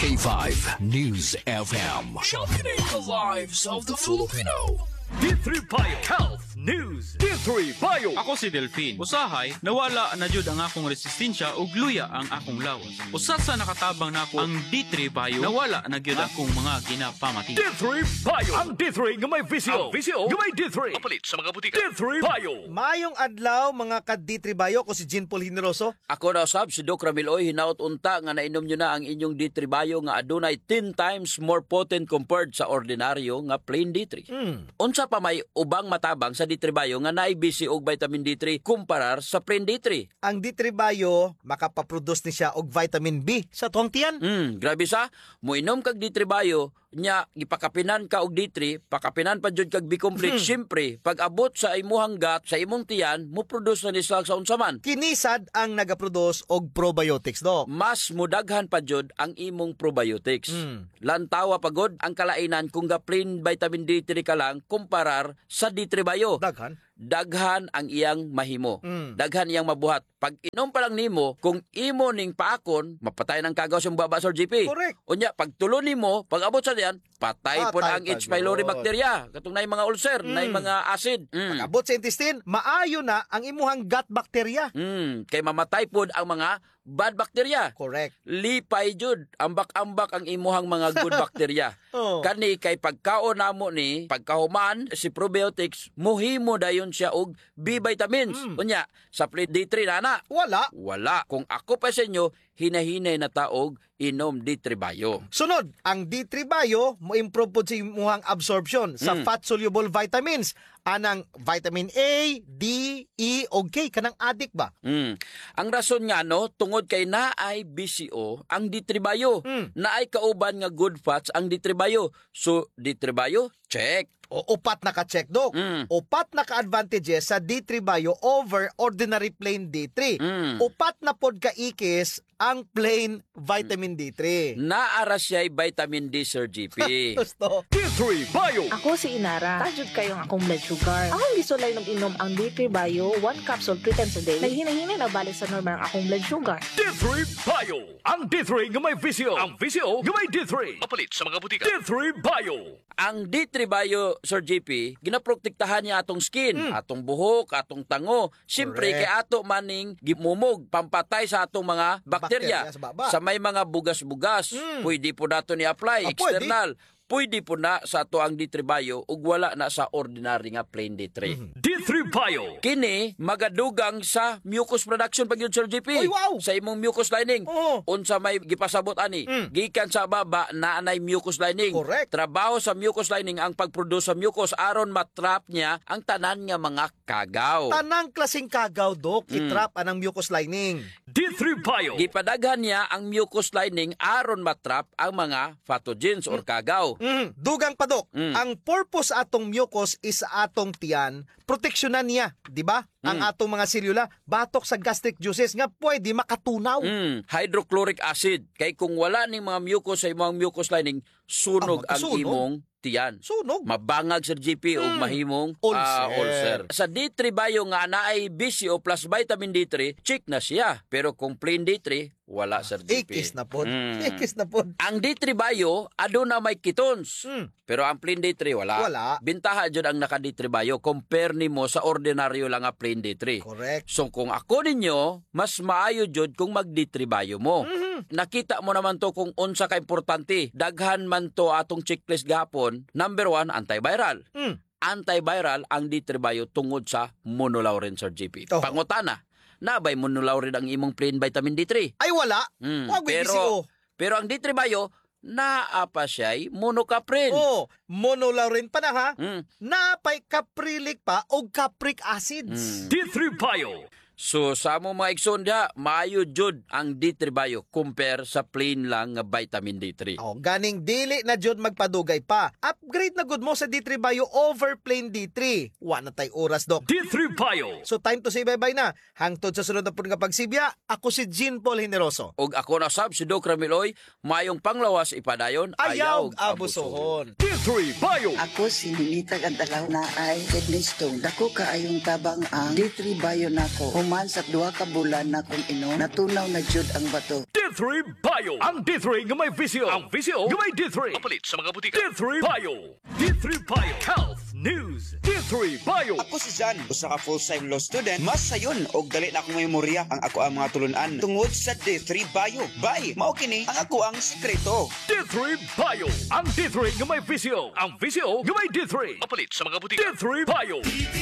K5 News FM. Sharpening the lives of the Filipino. D3 Bio Health News. D3 Bio. Ako si Delphine. Usahay, nawala na jud ang akong resistensya ug luya ang akong lawas. Usa sa nakatabang nako ang D3 Bio, nawala na gyud akong mga ginapamati. D3 Bio. Ang D3 nga may visio. Ang Visio nga may D3. Kapalit sa mga butika. D3 Bio. Mayong adlaw mga ka-D3 Bio, ko si Jean Paul Generoso. Ako na usab si Doc Ramiloy, hinaut unta nga nainom nyo na ang inyong D3 Bio nga adunay 10 times more potent compared sa ordinaryo nga plain D3. Unsa pa may ubang matabang sa D3 Bio nga naay BC og vitamin D3 kumparar sa plain D3. Ang D3 Bio, makapaproduce ni siya og vitamin B sa tuwang tiyan. Grabe sa, muinom kag D3 Bio, nya gipakapinan ka og D3, pakapinan pa jud kag B-complex. Siyempre, pag abot sa imuhang gut, sa imong tiyan, mo produce na ni sa unsaman. Kinisad ang nagaproduce og probiotics, Doc. Mas mudaghan pa jud ang imong probiotics. Lantawa pagod ang kalainan kung ga plain vitamin D3 ka lang kumparar sa D3 Bio. Daghan ang iyang mahimo. Daghan iyang mabuhat. Pag inom pa lang nimo, kung imo ning paakon, mapatay ng kagaw sa baba Sir GP. Correct. Unya, pag tulo nimo, pag abot sa diyan, patay po na ang H. pylori bacteria. Katong na mga ulcer, na mga acid. Pag abot sa intestine, maayo na ang imuhang gut bacteria. Kay mamatay po ang mga bad bacteria. Correct. Lipay jud, ambak-ambak ang imuhang mga good bacteria. Oh. Kani kay pagkaon namo ni, pagkahuman si probiotics, muhimo dayon siya og B vitamins. Unya, sa plain D3 na Wala. Kung ako pa sa inyo, hinahinay na taog inom D3 Bio. Sunod, ang D3 Bio mo improve po sa imuhang absorption sa fat-soluble vitamins. Anang vitamin A, D, E, o K. Kanang adik ba? Ang rason nga tungod kay naay BCO ang D3 Bio. Naay kauban nga good fats ang D3 Bio. So, D3 Bio, check. O upat na ka-check, Doc. Upat na ka-advantages sa D3 Bio over ordinary plain D3. Upat na pod ka-ikis ang plain vitamin D3. Naara siya'y vitamin D, Sir GP. Gusto. D3 Bio. Ako si Inara. Tajud kayong akong blood sugar. Akong gisulay nung inom ang D3 Bio, 1 capsule 3 times a day. Naghinay-hinay na balik sa normal ang akong blood sugar. D3 Bio. Ang D3 nga may visio. Ang visio nga may D3. Kapalit sa mga butika. D3 Bio. Ang D3 Bio, Sir GP, ginaprotektahan niya atong skin, atong buhok, atong tango. Siyempre, Correct. kay ato maning gimumog, pampatay sa atong mga bakterya. Bakterya sa baba. Sa may mga bugas-bugas, pwede po nato ni-apply, external. Pwede po na sa ato ang D3 Bio ug wala na sa ordinary nga plain D3. D3 Bio. Kini magadugang sa mucus production pag yun, Sir GP. Ay, wow! Sa imong mucus lining. Oo. Unsa may gipasabot ani? Gikan sa baba na anay mucus lining. Correct. Trabaho sa mucus lining ang pag-produce sa mucus aron matrap niya ang tanan nga mga kagaw. Tanang klaseng kagaw, Doc, itrap anang mucus lining. D3 Bio. Gipadaghan niya ang mucus lining aron matrap ang mga pathogens or kagaw. Dugang pa, Doc. Ang purpose atong mucus is atong tiyan, proteksyonan niya, di ba? Ang atong mga selula, batok sa gastric juices nga pwede makatunaw. Hydrochloric acid. Kay kung wala ning mga mucus sa imong mucus lining, sunog ang magkasunog. imong tiyan. Sunog. Mabangag Sir GP o mahimong ulcer. Sa D3 Bio nga naay BCO plus vitamin D3, check na siya. Pero kung plain D3, wala Sir GP. Ikis na po. Ikis na po. Ang D3 Bio, aduna may ketones. Pero ang plain D3, wala. Wala. Bintaha dyan ang naka D3 Bio, compare nimo sa ordinaryo lang nga plain D3. Correct. So kung ako ninyo, mas maayo jud kung mag D3 Bio mo. Nakita mo naman to kung unsa ka importante. Daghan man to atong checklist gahapon. Number 1, antiviral. Antiviral ang D3 Bio tungod sa monolaurin, Sir GP. Oh. Pangutana, nabay monolaurin ang imong plain vitamin D3? Ay, wala. Wag BCO. Pero ang D3 Bio, naapa siya'y monocaprin. Oh, monolaurin pa na ha. Napay caprilic pa o capric acids. D3 Bio. So sa mo mga igsoon diha, maayo jud ang D3 Bio compare sa plain lang nga vitamin D3. Oh, ganing dili na jud magpadugay pa. Upgrade na good mo sa D3 Bio over plain D3. Wa na tay oras, Doc. D3 Bio. So time to say bye-bye na. Hangtod sa sunod na pud nga pagsibya, ako si Jean Paul Generoso. Og ako na sab si Doc Ramiloy, mayong panglawas ipadayon, Ayaw abusohon. D3 Bio. Ako si Ninita Gandalaw na ay kidney stone. Dako kaayong tabang ang D3 Bio nako. Human sa 2 ka bulan na kung inom, natunaw na jud ang bato. D3 Bio. Ang D3 nga may visyo. Ang visyo nga may D3. Mapalit sa mga butika. D3 Bio. D3 Bio. Health News. D3 Bio. Ako si Jan, usa ka full-time law student. Mas sayon og dali na akong memorya ang ako ang mga tulunan tungod sa D3 Bio. Bye, mao kini ang ako ang sekreto. D3 Bio. Ang D3 nga may visyo. Ang visyo nga may D3. Mapalit sa mga butika. D3 Bio.